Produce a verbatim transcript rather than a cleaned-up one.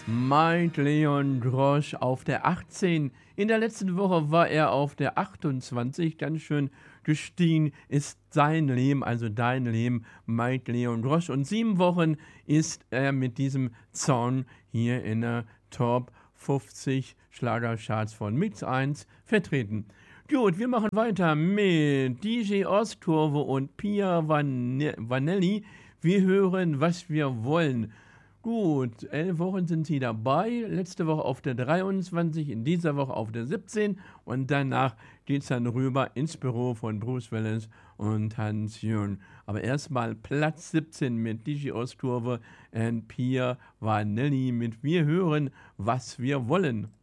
Meint Leon Drosch auf der achtzehn. In der letzten Woche war er auf der achtundzwanzig. Ganz schön gestiegen ist sein Leben, also dein Leben, meint Leon Drosch. Und sieben Wochen ist er mit diesem Song hier in der Top fünfzig Schlagercharts von Mix eins vertreten. Gut, wir machen weiter mit D J Ostkurve und Pia Van- Vanelli. Wir hören, was wir wollen. Gut, elf Wochen sind sie dabei. Letzte Woche auf der dreiundzwanzig, in dieser Woche auf der siebzehn. Und danach geht es dann rüber ins Büro von Bruce Willis und Hans Jürgen. Aber erstmal Platz siebzehn mit D J Ostkurve und Pia Vanelli mit Wir hören, was wir wollen.